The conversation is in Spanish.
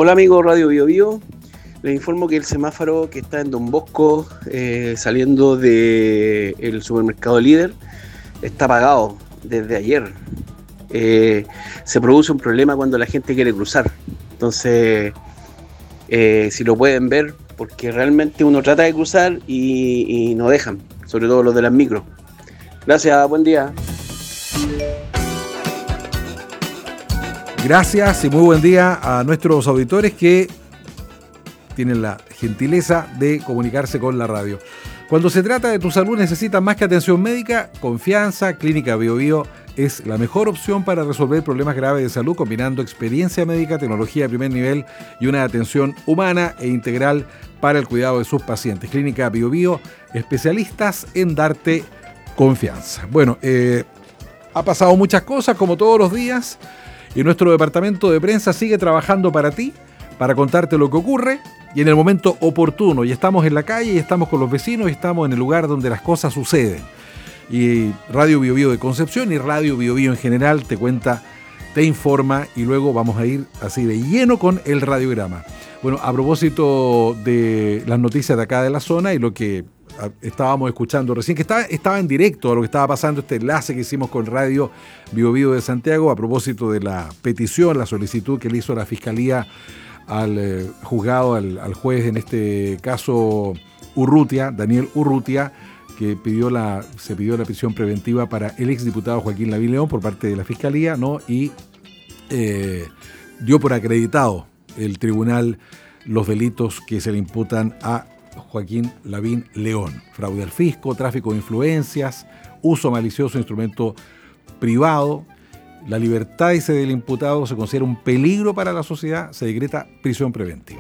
Hola amigo Radio Bio Bio, les informo que el semáforo que está en Don Bosco, saliendo del supermercado Líder, está apagado desde ayer. Se produce un problema cuando la gente quiere cruzar. Entonces, si lo pueden ver, porque realmente uno trata de cruzar y no dejan, sobre todo los de las micros. Gracias, buen día. Gracias y muy buen día a nuestros auditores que tienen la gentileza de comunicarse con la radio. Cuando se trata de tu salud necesitas más que atención médica, confianza. Clínica Bio Bio es la mejor opción para resolver problemas graves de salud, combinando experiencia médica, tecnología de primer nivel y una atención humana e integral para el cuidado de sus pacientes. Clínica Bio Bio, especialistas en darte confianza. Bueno, ha pasado muchas cosas como todos los días y nuestro departamento de prensa sigue trabajando para ti, para contarte lo que ocurre y en el momento oportuno. Y estamos en la calle, y estamos con los vecinos, y estamos en el lugar donde las cosas suceden. Y Radio Bio Bio de Concepción y Radio Bio Bio en general te cuenta, te informa, y luego vamos a ir así de lleno con el radiograma. Bueno, a propósito de las noticias de acá de la zona y lo que estábamos escuchando recién, que estaba en directo a lo que estaba pasando, este enlace que hicimos con Radio Bio Bio de Santiago a propósito de la petición, la solicitud que le hizo la Fiscalía al juzgado, al juez, en este caso Urrutia, Daniel Urrutia, que se pidió la prisión preventiva para el exdiputado Joaquín Lavín León por parte de la Fiscalía, ¿no? Y dio por acreditado el tribunal los delitos que se le imputan a Joaquín Lavín León: fraude al fisco, tráfico de influencias, uso malicioso de instrumento privado. La libertad, dice, del imputado se considera un peligro para la sociedad, se decreta prisión preventiva.